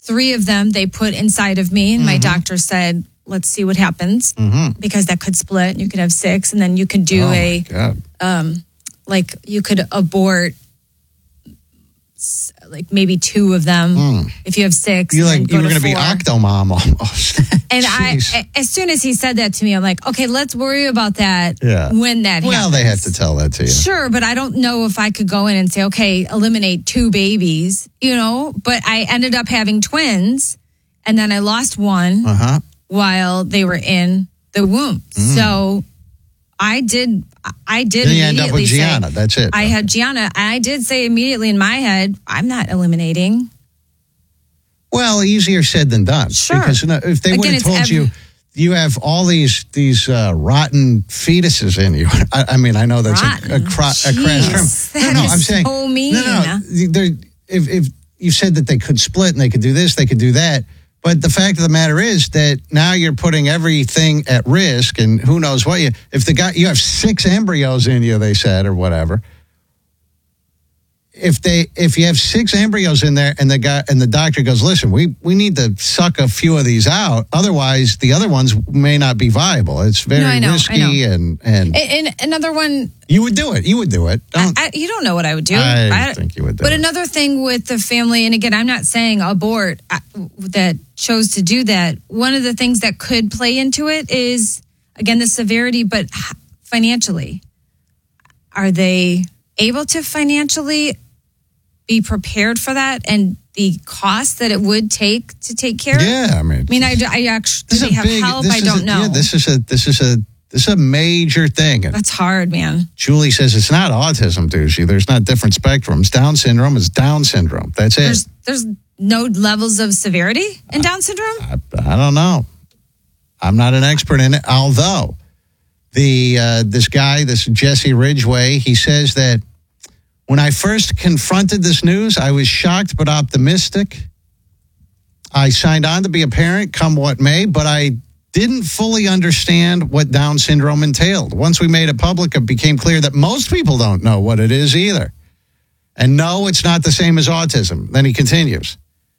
3 of them they put inside of me, and my doctor said, let's see what happens, because that could split. You could have 6, and then you could do you could abort like maybe 2 of them if you have 6. You were going to be Octomom almost. And as soon as he said that to me, I'm like, okay, let's worry about that when that happens. Well, they had to tell that to you. Sure, but I don't know if I could go in and say, okay, eliminate 2 babies, but I ended up having twins, and then I lost one while they were in the womb. So I did then you end up with Gianna. That's it. I had Gianna. I did say immediately in my head, I'm not eliminating. Well, easier said than done. Sure. Because if they would have told you have all these rotten fetuses in you. I mean, I know that's a crass term. I'm saying so mean. No. If you said that they could split and they could do this, they could do that. But the fact of the matter is that now you're putting everything at risk, and who knows what you have 6 embryos in you, they said, or whatever. If you have 6 embryos in there and the doctor goes, listen, we need to suck a few of these out, otherwise the other ones may not be viable. It's very risky and another one. You would do it. You don't know what I would do. I think you would do But it. another thing with the family, and again, I'm not saying abort that chose to do that. One of the things that could play into it is, again, the severity, but financially. Are they able to financially be prepared for that and the cost that it would take to take care of? Yeah, I actually have help. I don't know. Yeah, this is a major thing. That's hard, man. Julie says it's not autism, douchey. There's not different spectrums. Down syndrome is Down syndrome. That's it. There's no levels of severity in Down syndrome? I don't know. I'm not an expert in it. Although this Jesse Ridgway, he says that when I first confronted this news, I was shocked but optimistic. I signed on to be a parent, come what may, but I didn't fully understand what Down syndrome entailed. Once we made it public, it became clear that most people don't know what it is either. And no, it's not the same as autism. Then he continues.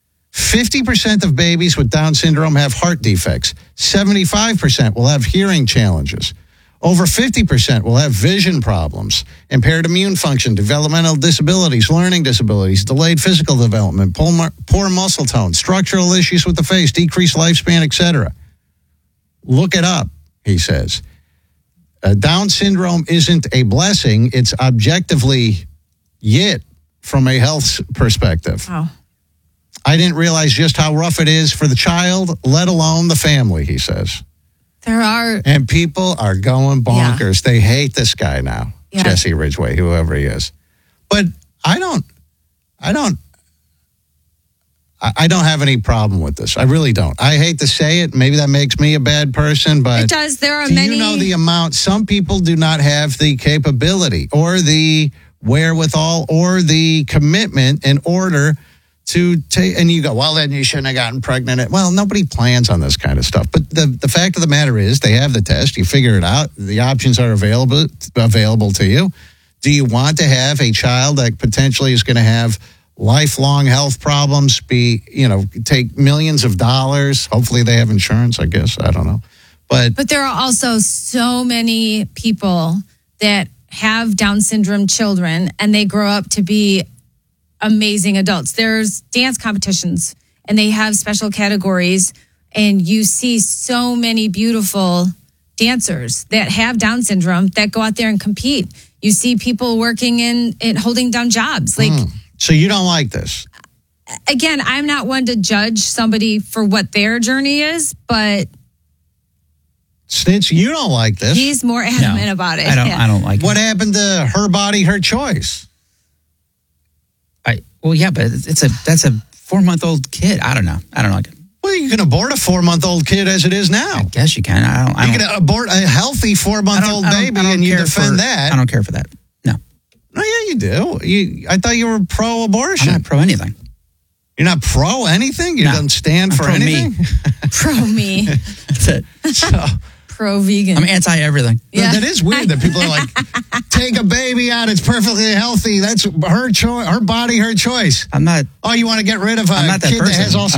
50% of babies with Down syndrome have heart defects. 75% will have hearing challenges. Over 50% will have vision problems, impaired immune function, developmental disabilities, learning disabilities, delayed physical development, poor muscle tone, structural issues with the face, decreased lifespan, etc. Look it up, he says. Down syndrome isn't a blessing. It's objectively yit from a health perspective. Oh. I didn't realize just how rough it is for the child, let alone the family, he says. And people are going bonkers. Yeah. They hate this guy now, Jesse Ridgway, whoever he is. But I don't have any problem with this. I really don't. I hate to say it. Maybe that makes me a bad person, but it does. There are many. You know the amount. Some people do not have the capability or the wherewithal or the commitment in order to take, and you go, well, then you shouldn't have gotten pregnant. Well, nobody plans on this kind of stuff. But the fact of the matter is, they have the test. You figure it out. The options are available to you. Do you want to have a child that potentially is going to have lifelong health problems, take millions of dollars? Hopefully they have insurance, I guess. I don't know. But there are also so many people that have Down syndrome children, and they grow up to be amazing adults. There's dance competitions, and they have special categories, and you see so many beautiful dancers that have Down syndrome that go out there and compete. You see people working in holding down jobs. So you don't like this? Again, I'm not one to judge somebody for what their journey is, but Stitch, you don't like this. He's more adamant about it. I don't like it. What happened to Her Body, Her Choice? But that's a 4-month-old kid. I don't know. I don't like it. Well, you can abort a 4-month-old kid as it is now. I guess you can. You can abort a healthy 4-month-old baby, and you defend that. I don't care for that. No. Oh, yeah, you do. I thouit you were pro-abortion. I'm not pro anything. You're not pro anything? You don't stand for anything? Pro me. That's it. Pro vegan. I'm anti everything. Yeah. That is weird that people are like, take a baby out, it's perfectly healthy. That's her choice, her body, her choice. I'm not. Oh, you want to get rid of a I'm not that kid person. that has all